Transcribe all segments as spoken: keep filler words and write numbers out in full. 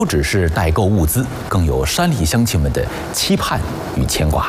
不只是代购物资，更有山里乡亲们的期盼与牵挂。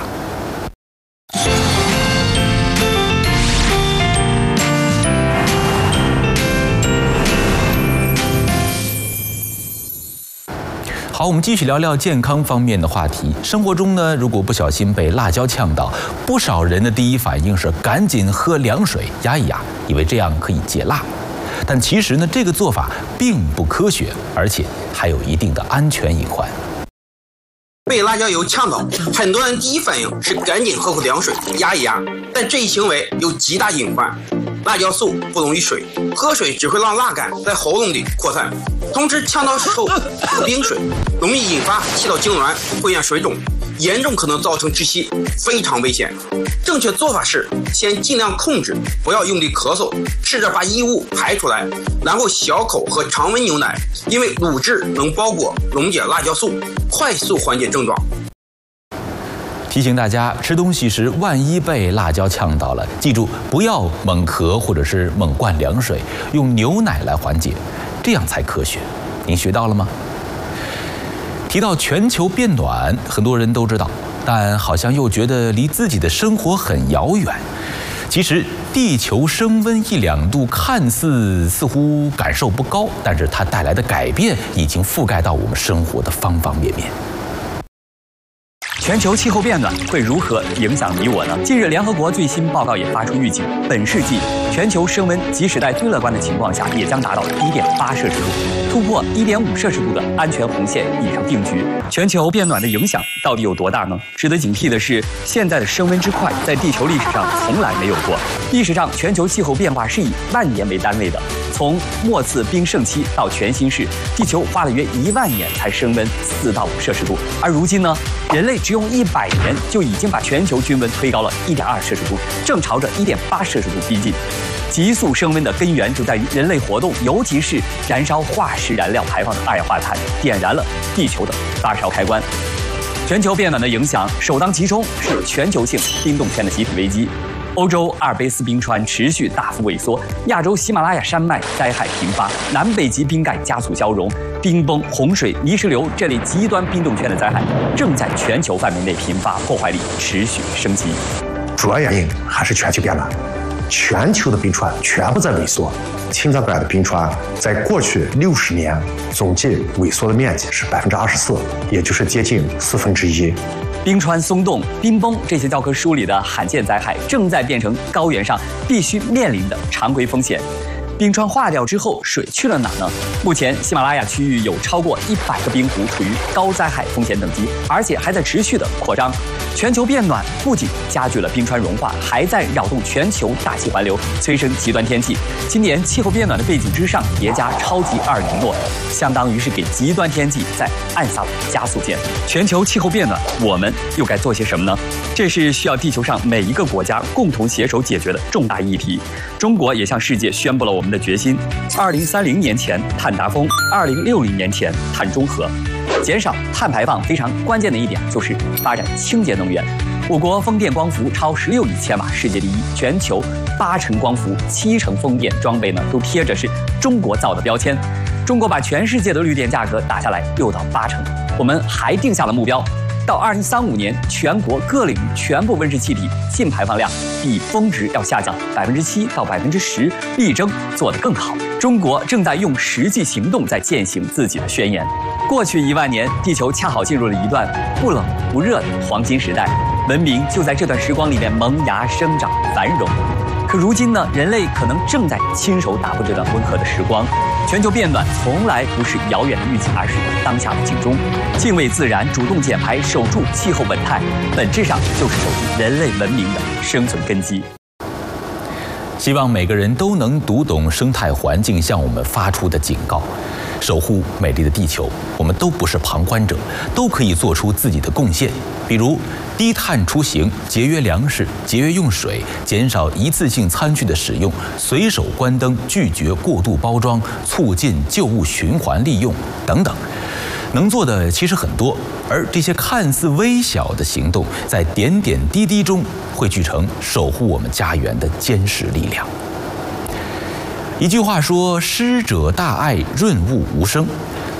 好，我们继续聊聊健康方面的话题。生活中呢，如果不小心被辣椒呛到，不少人的第一反应是赶紧喝凉水压一压，以为这样可以解辣。但其实呢，这个做法并不科学，而且还有一定的安全隐患。 被辣椒油呛到，很多人第一反应是赶紧喝口凉水压一压，但这一行为有极大隐患。辣椒素不溶于水，喝水只会让辣感在喉咙里扩散，同时呛到后喝冰水容易引发气道痉挛，会让水肿，严重可能造成窒息，非常危险。正确做法是先尽量控制，不要用力咳嗽，试着把异物排出来，然后小口喝常温牛奶，因为乳汁能包裹溶解辣椒素，快速缓解症状。 提醒大家，吃东西时万一被辣椒呛到了，记住不要猛咳或者是猛灌凉水，用牛奶来缓解，这样才科学。您学到了吗？提到全球变暖，很多人都知道，但好像又觉得离自己的生活很遥远。其实，地球升温一两度，看似似乎感受不高，但是它带来的改变已经覆盖到我们生活的方方面面。 全球气候变暖会如何影响你我呢？近日，联合国最新报告也发出预警，本世纪全球升温即使在最乐观的情况下，也将达到一点八摄氏度，突破一点五摄氏度的安全红线已成定局。全球变暖的影响到底有多大呢？值得警惕的是，现在的升温之快，在地球历史上从来没有过。历史上，全球气候变化是以万年为单位的。从末次冰盛期到全新世，地球花了约一万年才升温四到五摄氏度，而如今呢，人类只用一百年就已经把全球均温推高了一点二摄氏度，正朝着一点八摄氏度逼近。急速升温的根源就在于人类活动，尤其是燃烧化石燃料排放的二氧化碳，点燃了地球的发烧开关。全球变暖的影响首当其冲是全球性冰冻圈的集体危机。欧洲阿尔卑斯冰川持续大幅萎缩，亚洲喜马拉雅山脉灾害频发，南北极冰盖加速消融，冰崩、洪水、泥石流这类极端冰冻圈的灾害正在全球范围内频发，破坏力持续升级。 主要原因还是全球变暖，全球的冰川全部在萎缩。青藏高原的冰川在过去六十年总计萎缩的面积是百分之二十四，也就是接近四分之一。 冰川松动、冰崩这些教科书里的罕见灾害，正在变成高原上必须面临的常规风险。冰川化掉之后，水去了哪呢？目前，喜马拉雅区域有超过一百个冰湖处于高灾害风险等级，而且还在持续的扩张。全球变暖不仅加剧了冰川融化，还在扰动全球大气环流，催生极端天气。今年气候变暖的背景之上叠加超级二零诺，相当于是给极端天气在按下了加速键。全球气候变暖，我们又该做些什么呢？这是需要地球上每一个国家共同携手解决的重大议题。中国也向世界宣布了我们的决心：二零三零年前碳达峰，二零六零年前碳中和。减少碳排放非常关键的一点就是发展清洁能源。我国风电光伏超十六亿千瓦，世界第一，全球八成光伏、七成风电装备呢都贴着是中国造的标签。中国把全世界的绿电价格打下来六到八成。我们还定下了目标，到二零三五年，全国各领域全部温室气体净排放量比峰值要下降百分之七到百分之十，力争做得更好。中国正在用实际行动在践行自己的宣言。过去一万年，地球恰好进入了一段不冷不热的黄金时代，文明就在这段时光里面萌芽生长繁荣。可如今呢，人类可能正在亲手打破这段温和的时光。全球变暖从来不是遥远的预期，而是当下的警钟。敬畏自然，主动减排，守住气候稳态，本质上就是守住人类文明的生存根基。 希望每个人都能读懂生态环境向我们发出的警告，守护美丽的地球。我们都不是旁观者，都可以做出自己的贡献。比如低碳出行、节约粮食、节约用水、减少一次性餐具的使用、随手关灯、拒绝过度包装、促进旧物循环利用等等。能做的其实很多，而这些看似微小的行动，在点点滴滴中汇聚成守护我们家园的坚实力量。一句话说：“施者大爱，润物无声。”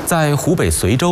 在湖北随州。